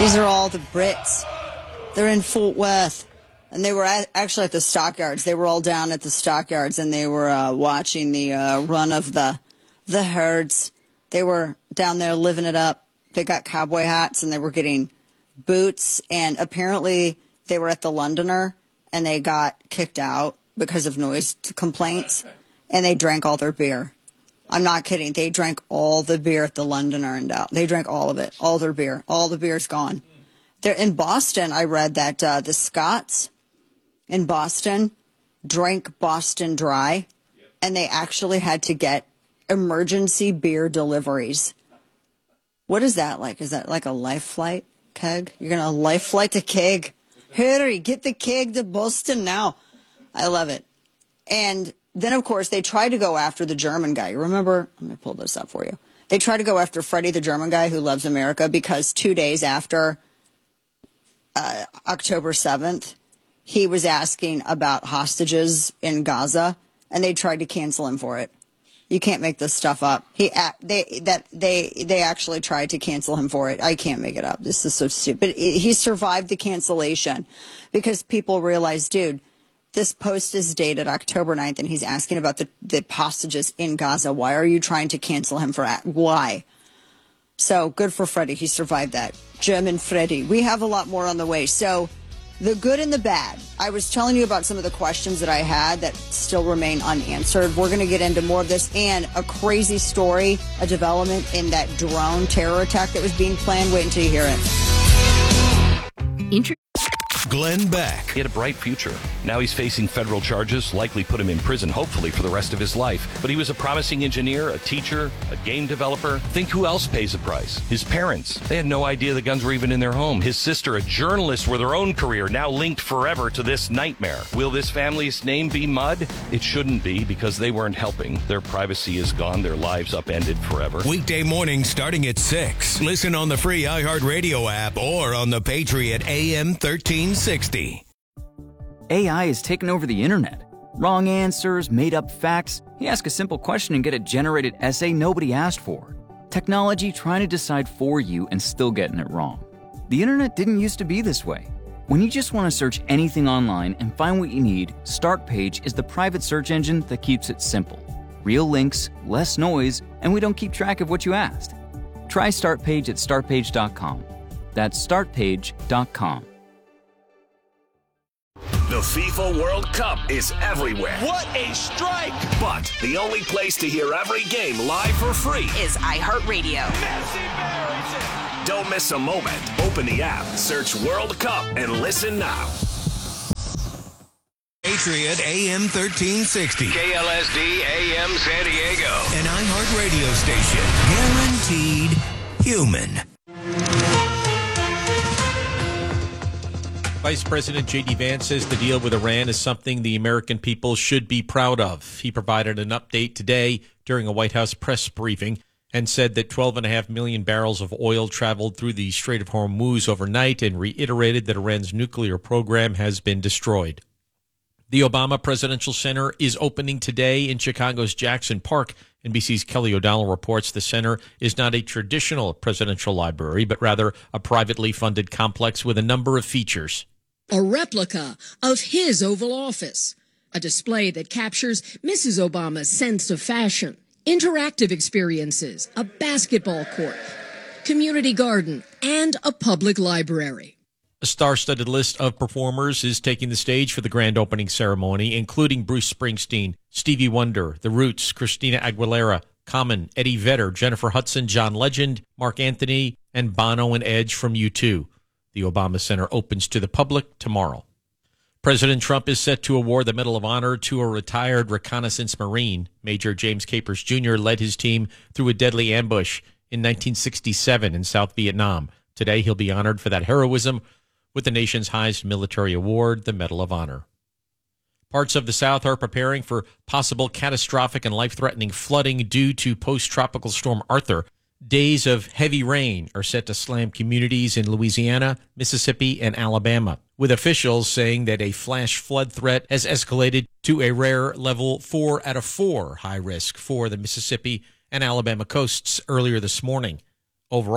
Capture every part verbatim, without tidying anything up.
These are all the Brits. They're in Fort Worth. And they were at, actually at the stockyards. They were all down at the stockyards, and they were uh, watching the uh, run of the the herds. They were down there living it up. They got cowboy hats, and they were getting boots. And apparently they were at the Londoner, and they got kicked out because of noise complaints, and they drank all their beer. I'm not kidding. They drank all the beer at the Londoner and out. They drank all of it, all their beer. All the beer's gone. They're in Boston. I read that uh, the Scots in Boston drank Boston Dry, and they actually had to get emergency beer deliveries. What is that like? Is that like a life flight keg? You're going to life flight to keg? Hurry, get the keg to Boston now. I love it. And then, of course, they tried to go after the German guy. You remember? Let me pull this up for you. They tried to go after Freddie, the German guy who loves America, because two days after uh, October seventh, he was asking about hostages in Gaza, and they tried to cancel him for it. You can't make this stuff up. He they that they they actually tried to cancel him for it. I can't make it up. This is so stupid. He survived the cancellation because people realized, dude, this post is dated October ninth, and he's asking about the, the hostages in Gaza. Why are you trying to cancel him for that? Why? So good for Freddie. He survived that. German Freddie. We have a lot more on the way. So the good and the bad. I was telling you about some of the questions that I had that still remain unanswered. We're going to get into more of this and a crazy story, a development in that drone terror attack that was being planned. Wait until you hear it. Inter- Glenn Beck. He had a bright future. Now he's facing federal charges, likely put him in prison, hopefully for the rest of his life. But he was a promising engineer, a teacher, a game developer. Think who else pays the price? His parents. They had no idea the guns were even in their home. His sister, a journalist with her own career, now linked forever to this nightmare. Will this family's name be mud? It shouldn't be, because they weren't helping. Their privacy is gone. Their lives upended forever. Weekday mornings starting at six. Listen on the free iHeartRadio app or on the Patriot A M thirteen sixty. A I has taken over the internet. Wrong answers, made-up facts. You ask a simple question and get a generated essay nobody asked for. Technology trying to decide for you and still getting it wrong. The internet didn't used to be this way. When you just want to search anything online and find what you need, Startpage is the private search engine that keeps it simple. Real links, less noise, and we don't keep track of what you asked. Try Startpage at start page dot com. That's start page dot com. The FIFA World Cup is everywhere. What a strike! But the only place to hear every game live for free is iHeartRadio. Don't miss a moment. Open the app, search World Cup, and listen now. Patriot A M thirteen sixty. K L S D A M San Diego. An iHeartRadio station. Guaranteed human. Vice President J D. Vance says the deal with Iran is something the American people should be proud of. He provided an update today during a White House press briefing and said that twelve point five million barrels of oil traveled through the Strait of Hormuz overnight and reiterated that Iran's nuclear program has been destroyed. The Obama Presidential Center is opening today in Chicago's Jackson Park. N B C's Kelly O'Donnell reports the center is not a traditional presidential library, but rather a privately funded complex with a number of features. A replica of his Oval Office, a display that captures Missus Obama's sense of fashion, interactive experiences, a basketball court, community garden, and a public library. A star-studded list of performers is taking the stage for the grand opening ceremony, including Bruce Springsteen, Stevie Wonder, The Roots, Christina Aguilera, Common, Eddie Vedder, Jennifer Hudson, John Legend, Mark Anthony, and Bono and Edge from U two. The Obama Center opens to the public tomorrow. President Trump is set to award the Medal of Honor to a retired reconnaissance Marine. Major James Capers Junior led his team through a deadly ambush in nineteen sixty-seven in South Vietnam. Today, he'll be honored for that heroism with the nation's highest military award, the Medal of Honor. Parts of the South are preparing for possible catastrophic and life-threatening flooding due to post-tropical storm Arthur. Days of heavy rain are set to slam communities in Louisiana, Mississippi, and Alabama, with officials saying that a flash flood threat has escalated to a rare level four out of four high risk for the Mississippi and Alabama coasts earlier this morning. Overall,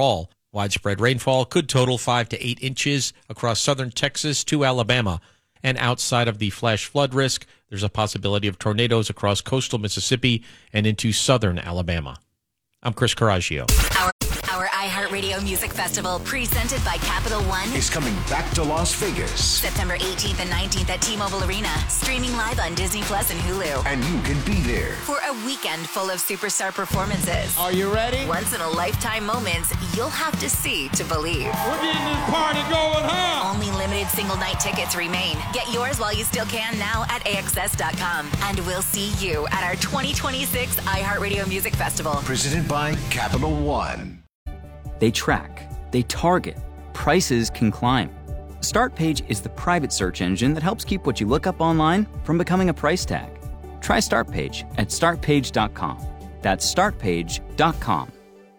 Widespread rainfall could total five to eight inches across southern Texas to Alabama. And outside of the flash flood risk, there's a possibility of tornadoes across coastal Mississippi and into southern Alabama. I'm Chris Coraggio. Our, our iHeartRadio Music Festival, presented by Capital One, is coming back to Las Vegas. September eighteenth and nineteenth at T-Mobile Arena, streaming live on Disney Plus and Hulu. And you can be there For a weekend full of superstar performances. Are you ready? Once-in-a-lifetime moments you'll have to see to believe. We're getting this party going, huh? Only limited single-night tickets remain. Get yours while you still can now at A X S dot com. And we'll see you at our twenty twenty-six iHeartRadio Music Festival. Presented by Capital One. They track, they target, prices can climb. StartPage is the private search engine that helps keep what you look up online from becoming a price tag. Try StartPage at start page dot com. That's start page dot com.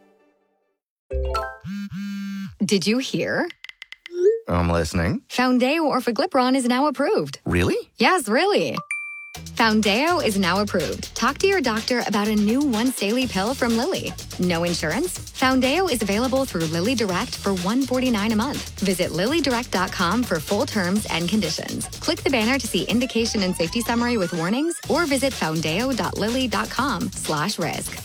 Did you hear? I'm listening. Foundeo Orforglipron is now approved. Really? Yes, really. Foundeo is now approved. Talk to your doctor about a new once-daily pill from Lilly. No insurance? Foundeo is available through Lilly Direct for one hundred forty-nine dollars a month. Visit lilly direct dot com for full terms and conditions. Click the banner to see indication and safety summary with warnings, or visit foundeo dot lilly dot com slash risk.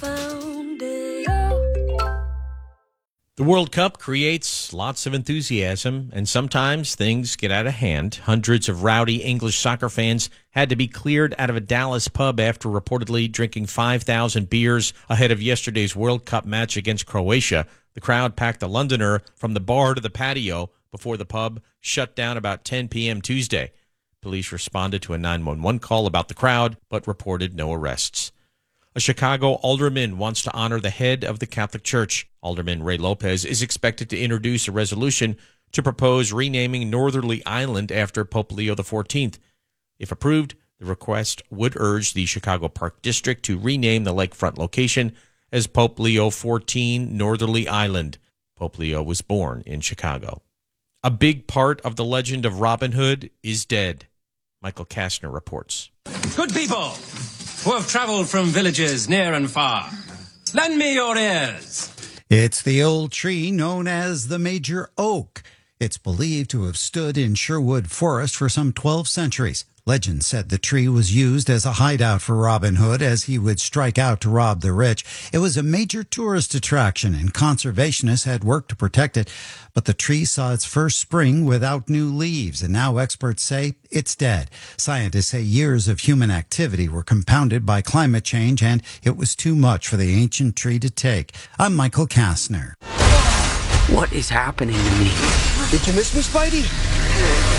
The World Cup creates lots of enthusiasm, and sometimes things get out of hand. Hundreds of rowdy English soccer fans had to be cleared out of a Dallas pub after reportedly drinking five thousand beers ahead of yesterday's World Cup match against Croatia. The crowd packed a Londoner from the bar to the patio before the pub shut down about ten p.m. Tuesday. Police responded to a nine one one call about the crowd, but reported no arrests. A Chicago alderman wants to honor the head of the Catholic Church. Alderman Ray Lopez is expected to introduce a resolution to propose renaming Northerly Island after Pope Leo the fourteenth. If approved, the request would urge the Chicago Park District to rename the lakefront location as Pope Leo the fourteenth Northerly Island. Pope Leo was born in Chicago. A big part of the legend of Robin Hood is dead. Michael Kastner reports. Good people who have traveled from villages near and far, lend me your ears. It's the old tree known as the Major Oak. It's believed to have stood in Sherwood Forest for some twelve centuries. Legend said the tree was used as a hideout for Robin Hood as he would strike out to rob the rich. It was a major tourist attraction, and conservationists had worked to protect it. But the tree saw its first spring without new leaves, and now experts say it's dead. Scientists say years of human activity were compounded by climate change, and it was too much for the ancient tree to take. I'm Michael Kastner. What is happening to me? Did you miss me, Spidey?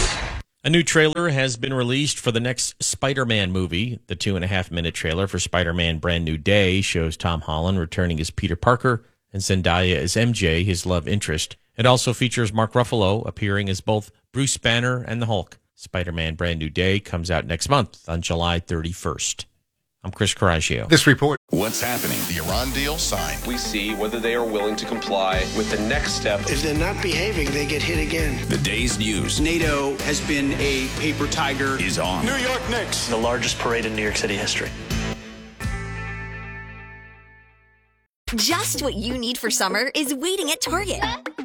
A new trailer has been released for the next Spider-Man movie. The two and a half minute trailer for Spider-Man Brand New Day shows Tom Holland returning as Peter Parker and Zendaya as M J, his love interest. It also features Mark Ruffalo appearing as both Bruce Banner and the Hulk. Spider-Man Brand New Day comes out next month on July thirty-first. I'm Chris Coraggio. This report. What's happening? The Iran deal signed. We see whether they are willing to comply with the next step. If they're not behaving, they get hit again. The day's news. NATO has been a paper tiger. Is on. New York Knicks. The largest parade in New York City history. Just what you need for summer is waiting at Target.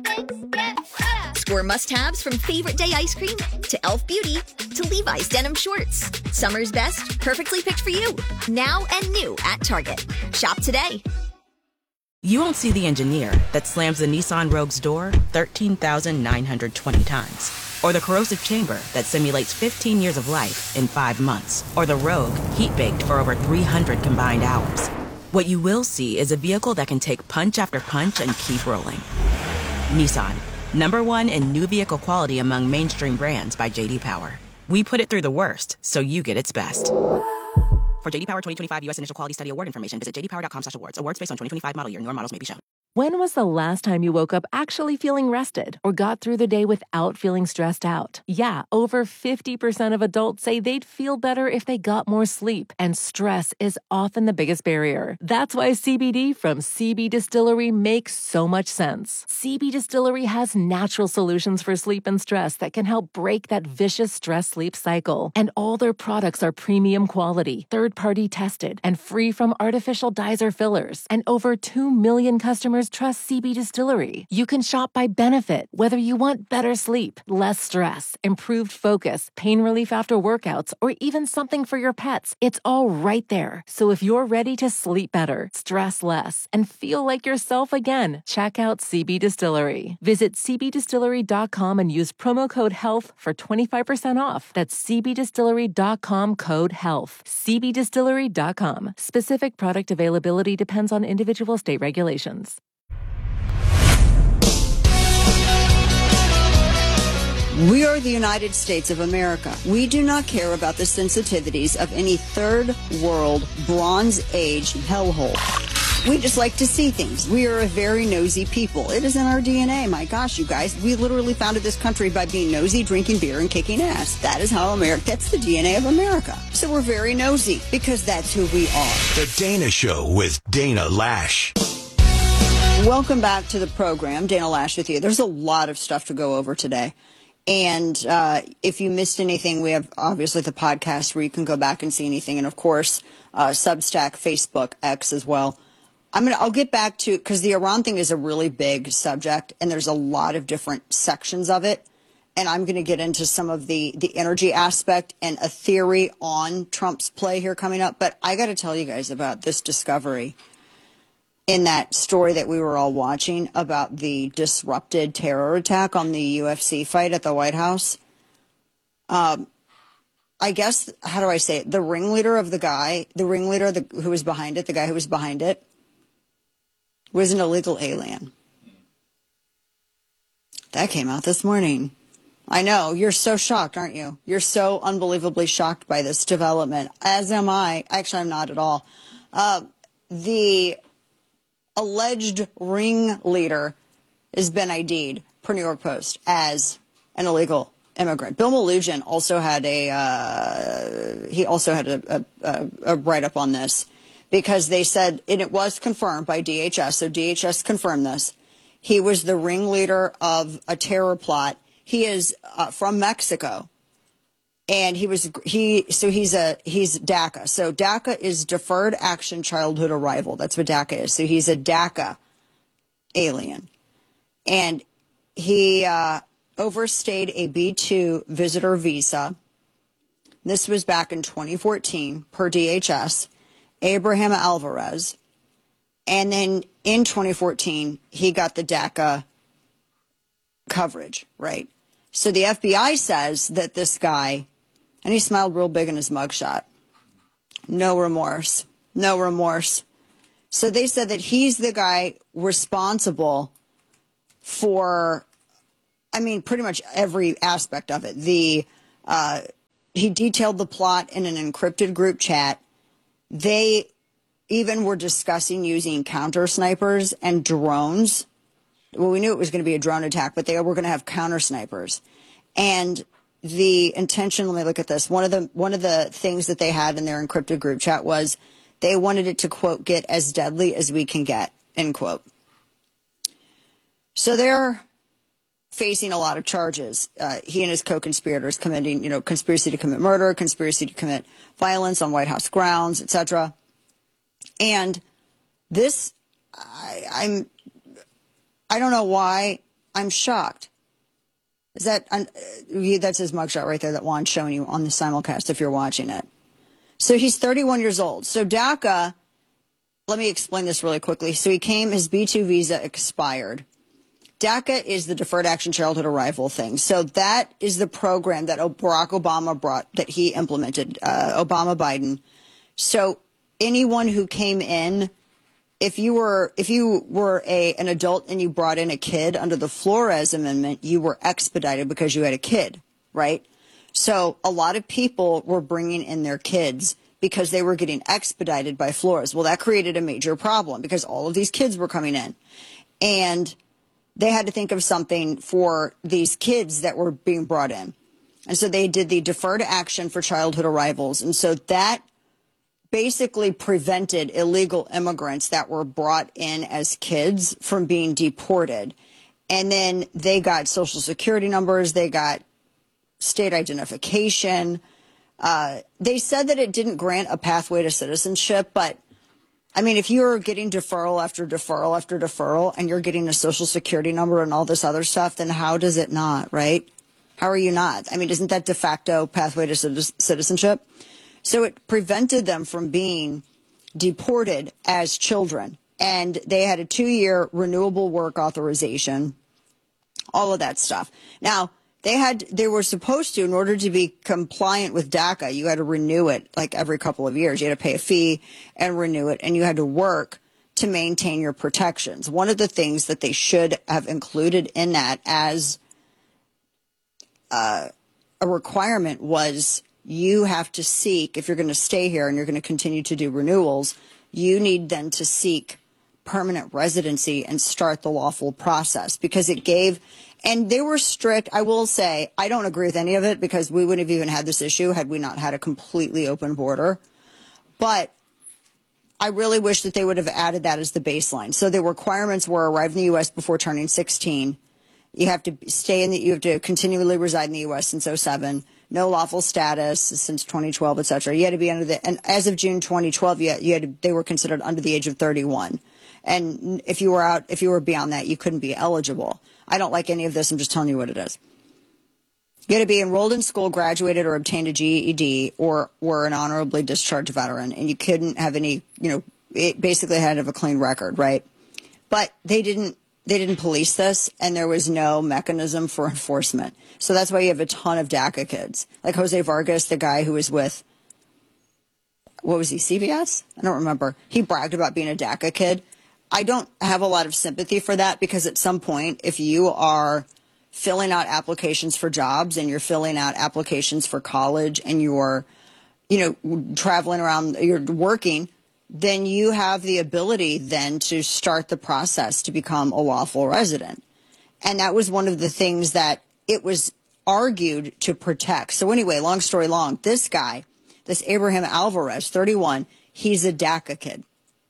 Score must-haves from Favorite Day ice cream to e l f Beauty to Levi's denim shorts. Summer's best, perfectly picked for you. Now and new at Target. Shop today. You won't see the engineer that slams the Nissan Rogue's door thirteen thousand nine hundred twenty times. Or the corrosive chamber that simulates fifteen years of life in five months. Or the Rogue heat-baked for over three hundred combined hours. What you will see is a vehicle that can take punch after punch and keep rolling. Nissan. Number one in new vehicle quality among mainstream brands by J D Power. We put it through the worst, so you get its best. For J D Power twenty twenty-five U S Initial Quality Study Award information, visit j d power dot com slash awards. Awards based on twenty twenty-five model year. Newer models may be shown. When was the last time you woke up actually feeling rested or got through the day without feeling stressed out? Yeah, over fifty percent of adults say they'd feel better if they got more sleep, and stress is often the biggest barrier. That's why C B D from C B Distillery makes so much sense. C B Distillery has natural solutions for sleep and stress that can help break that vicious stress-sleep cycle. And all their products are premium quality, third-party tested, and free from artificial dyes or fillers. And over two million customers customers trust C B Distillery. You can shop by benefit, whether you want better sleep, less stress, improved focus, pain relief after workouts, or even something for your pets. It's all right there. So if you're ready to sleep better, stress less, and feel like yourself again, check out C B Distillery. Visit c b distillery dot com and use promo code HEALTH for twenty-five percent off. That's c b distillery dot com code HEALTH. c b distillery dot com. Specific product availability depends on individual state regulations. We are the United States of America. We do not care about the sensitivities of any third world Bronze Age hellhole. We just like to see things. We are a very nosy people. It is in our D N A. My gosh, you guys. We literally founded this country by being nosy, drinking beer, and kicking ass. That is how America gets the D N A of America. So we're very nosy because that's who we are. The Dana Show with Dana Lash. Welcome back to the program. Dana Lash with you. There's a lot of stuff to go over today. And uh, if you missed anything, we have obviously the podcast where you can go back and see anything. And, of course, uh, Substack, Facebook, X as well. I'm gonna. I'll get back to, because the Iran thing is a really big subject, and there's a lot of different sections of it. And I'm going to get into some of the, the energy aspect and a theory on Trump's play here coming up. But I got to tell you guys about this discovery in that story that we were all watching about the disrupted terror attack on the U F C fight at the White House. Um, I guess, how do I say it? The ringleader of the guy, the ringleader of the, who was behind it, the guy who was behind it, was an illegal alien. That came out this morning. I know, you're so shocked, aren't you? You're so unbelievably shocked by this development, as am I. Actually, I'm not at all. Uh, the alleged ringleader has been I D'd, per New York Post, as an illegal immigrant. Bill Melugin also had a, uh, he also had a, a, a write-up on this, because they said, and it was confirmed by D H S, so D H S confirmed this, he was the ringleader of a terror plot. He is uh, from Mexico, and he was, he, so he's a, he's DACA. So DACA is Deferred Action Childhood Arrival. That's what DACA is. So he's a DACA alien. And he uh, overstayed a B two visitor visa. This was back in twenty fourteen, per D H S. Abraham Alvarez. And then in twenty fourteen, he got the DACA coverage, right? So the F B I says that this guy, and he smiled real big in his mugshot, no remorse, no remorse. So they said that he's the guy responsible for, I mean, pretty much every aspect of it. The uh, he detailed the plot in an encrypted group chat. They even were discussing using counter snipers and drones. Well, we knew it was going to be a drone attack, but they were going to have counter snipers. And the intention, let me look at this. One of the one of the things that they had in their encrypted group chat was they wanted it to, quote, get as deadly as we can get, end quote. So they're facing a lot of charges. Uh, he and his co-conspirators committing, you know, conspiracy to commit murder, conspiracy to commit violence on White House grounds, et cetera. And this, I, I'm, I don't know why I'm shocked. Is that, uh, that's his mugshot right there that Juan's showing you on the simulcast if you're watching it. So he's thirty-one years old. So DACA, let me explain this really quickly. So he came, his B two visa expired. DACA is the Deferred Action Childhood Arrival thing. So that is the program that Barack Obama brought, that he implemented, uh, Obama Biden. So anyone who came in, if you were if you were a an adult and you brought in a kid under the Flores Amendment, you were expedited because you had a kid, right? So a lot of people were bringing in their kids because they were getting expedited by Flores. Well, that created a major problem because all of these kids were coming in. And they had to think of something for these kids that were being brought in. And so they did the Deferred Action for Childhood Arrivals. And so that basically prevented illegal immigrants that were brought in as kids from being deported. And then they got Social Security numbers, they got state identification. Uh, they said that it didn't grant a pathway to citizenship, but I mean, if you're getting deferral after deferral after deferral and you're getting a social security number and all this other stuff, then how does it not, right? How are you not? I mean, isn't that de facto pathway to citizenship? So it prevented them from being deported as children. And they had a two-year renewable work authorization, all of that stuff. Now, they had, they were supposed to, in order to be compliant with DACA, you had to renew it like every couple of years. You had to pay a fee and renew it, and you had to work to maintain your protections. One of the things that they should have included in that as uh, a requirement was you have to seek, if you're going to stay here and you're going to continue to do renewals, you need then to seek permanent residency and start the lawful process, because it gave, and they were strict. I will say, I don't agree with any of it, because we wouldn't have even had this issue had we not had a completely open border. But I really wish that they would have added that as the baseline. So the requirements were arrive in the U S before turning sixteen. You have to stay in the, you have to continually reside in the U S since oh seven. No lawful status since twenty twelve, et cetera. You had to be under the, and as of June twenty twelve, you had, you had to, they were considered under the age of thirty-one. And if you were out, if you were beyond that, you couldn't be eligible. I don't like any of this. I'm just telling you what it is. You had to be enrolled in school, graduated, or obtained a G E D, or were an honorably discharged veteran. And you couldn't have any, you know, it basically had to have a clean record, right? But they didn't, they didn't police this, and there was no mechanism for enforcement. So that's why you have a ton of DACA kids. Like Jose Vargas, the guy who was with, what was he, C B S? I don't remember. He bragged about being a DACA kid. I don't have a lot of sympathy for that, because at some point, if you are filling out applications for jobs and you're filling out applications for college and you're, you know, traveling around, you're working, then you have the ability then to start the process to become a lawful resident. And that was one of the things that it was argued to protect. So anyway, long story long, this guy, this Abraham Alvarez, thirty-one, he's a DACA kid.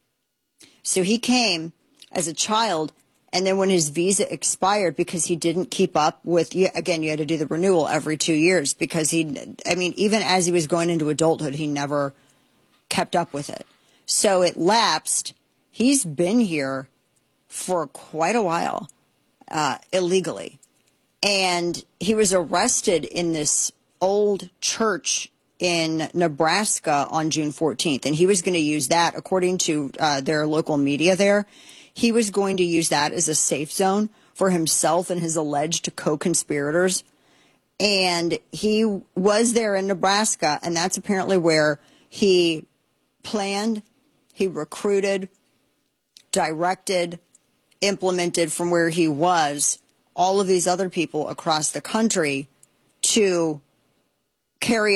So he came as a child, and then when his visa expired, because he didn't keep up with, again, you had to do the renewal every two years because he, I mean, even as he was going into adulthood, he never kept up with it. So it lapsed. He's been here for quite a while, uh, illegally. And he was arrested in this old church in Nebraska on June fourteenth. And he was going to use that, according to uh, their local media there, he was going to use that as a safe zone for himself and his alleged co-conspirators. And he was there in Nebraska, and that's apparently where he planned, he recruited, directed, implemented from where he was all of these other people across the country to carry